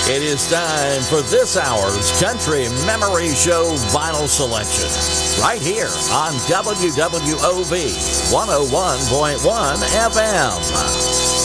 It is time for this hour's Country Memory Show Vinyl Selection, right here on WWOV 101.1 FM.